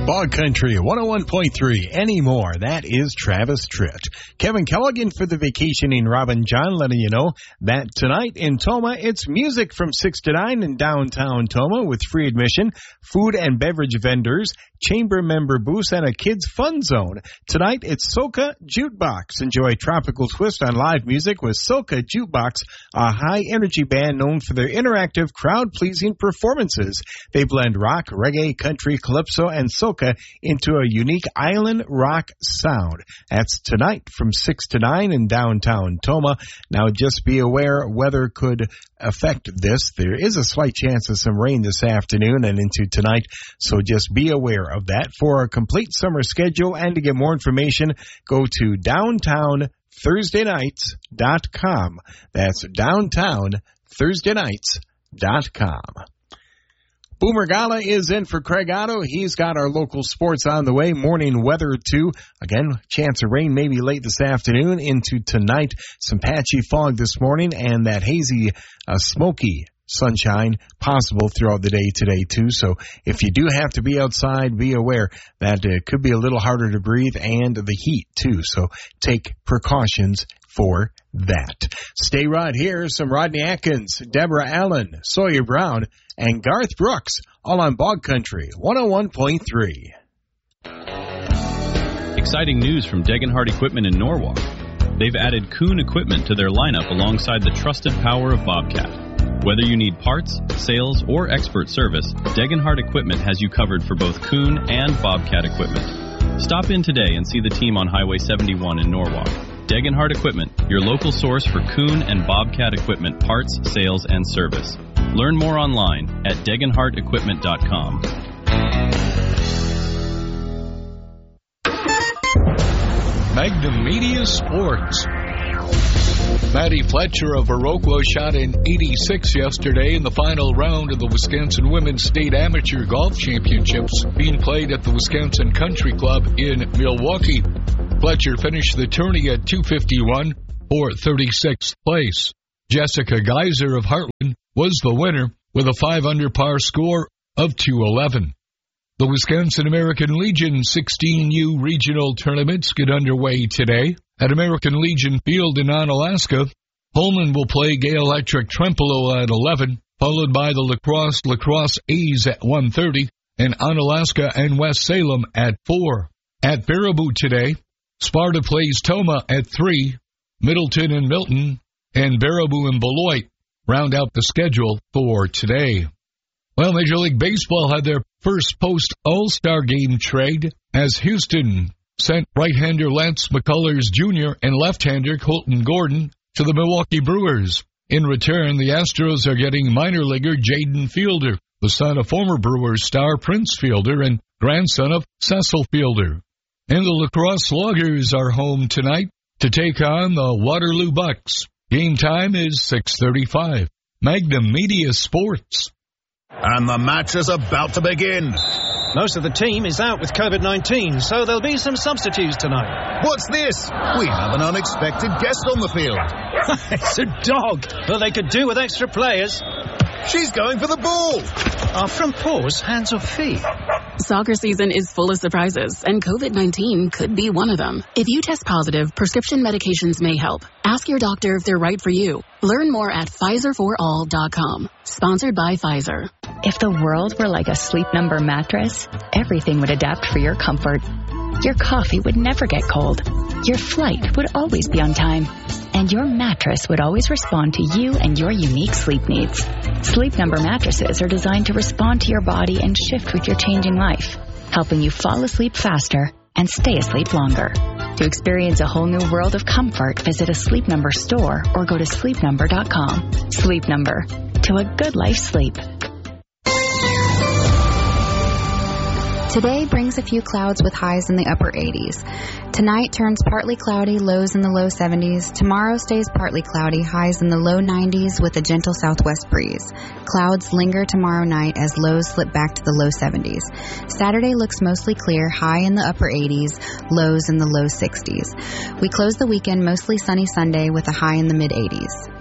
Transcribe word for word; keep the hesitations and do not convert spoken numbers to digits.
Bog Country one oh one point three anymore. That is Travis Tritt. Kevin Kelligan for the vacationing Robin John letting you know that tonight in Tomah, it's music from six to nine in downtown Tomah with free admission, food and beverage vendors, chamber member booths, and a kids fun zone. Tonight, it's Soca Jukebox. Enjoy tropical twist on live music with Soca Jukebox, a high-energy band known for their interactive, crowd-pleasing performances. They blend rock, reggae, country, calypso, and soca into a unique island rock sound. That's tonight from six to nine in downtown Tomah. Now, just be aware weather could affect this. There is a slight chance of some rain this afternoon and into tonight, so just be aware of that. For a complete summer schedule and to get more information, go to downtown thursday nights dot com. That's downtown thursday nights dot com. Boomer Gala is in for Craig Otto. He's got our local sports on the way. Morning weather, too. Again, chance of rain maybe late this afternoon into tonight. Some patchy fog this morning and that hazy, uh, smoky sunshine possible throughout the day today, too. So if you do have to be outside, be aware that it could be a little harder to breathe and the heat, too. So take precautions for that. Stay right here. Some Rodney Atkins, Deborah Allen, Sawyer Brown, and Garth Brooks, all on Bog Country one oh one point three. Exciting news from Degenhardt Equipment in Norwalk. They've added Kuhn equipment to their lineup alongside the trusted power of Bobcat. Whether you need parts, sales, or expert service, Degenhardt Equipment has you covered for both Kuhn and Bobcat equipment. Stop in today and see the team on Highway seventy-one in Norwalk. Degenhardt Equipment, your local source for Kuhn and Bobcat equipment parts, sales, and service. Learn more online at degenhardt equipment dot com. Magnum Media Sports. Maddie Fletcher of Viroqua shot an eighty-six yesterday in the final round of the Wisconsin Women's State Amateur Golf Championships being played at the Wisconsin Country Club in Milwaukee. Fletcher finished the tourney at two fifty-one for thirty-sixth place. Jessica Geiser of Heartland was the winner with a five under par score of two eleven. The Wisconsin American Legion sixteen U regional tournaments get underway today at American Legion Field in Onalaska. Pullman will play Gay Electric Trempealeau at eleven, followed by the Lacrosse Lacrosse A's at one thirty, and Onalaska and West Salem at four. At Baraboo today, Sparta plays Tomah at three, Middleton and Milton, and Baraboo and Beloit round out the schedule for today. Well, Major League Baseball had their first post-All-Star game trade as Houston sent right-hander Lance McCullers Junior and left-hander Colton Gordon to the Milwaukee Brewers. In return, the Astros are getting minor leaguer Jaden Fielder, the son of former Brewers star Prince Fielder and grandson of Cecil Fielder. And the Lacrosse Loggers are home tonight to take on the Waterloo Bucks. Game time is six thirty-five. Magnum Media Sports. And the match is about to begin. Most of the team is out with covid nineteen, so there'll be some substitutes tonight. What's this? We have an unexpected guest on the field. It's a dog. Well, they could do with extra players. She's going for the ball. Are front paws hands or feet? Soccer season is full of surprises, and covid nineteen could be one of them. If you test positive, prescription medications may help. Ask your doctor if they're right for you. Learn more at Pfizer for all dot com. Sponsored by Pfizer. If the world were like a Sleep Number mattress, everything would adapt for your comfort. Your coffee would never get cold. Your flight would always be on time. And your mattress would always respond to you and your unique sleep needs. Sleep Number mattresses are designed to respond to your body and shift with your changing life, helping you fall asleep faster and stay asleep longer. To experience a whole new world of comfort, visit a Sleep Number store or go to sleep number dot com. Sleep Number. To a good life sleep. Today brings a few clouds with highs in the upper eighties. Tonight turns partly cloudy, lows in the low seventies. Tomorrow stays partly cloudy, highs in the low nineties with a gentle southwest breeze. Clouds linger tomorrow night as lows slip back to the low seventies. Saturday looks mostly clear, high in the upper eighties, lows in the low sixties. We close the weekend mostly sunny Sunday with a high in the mid eighties.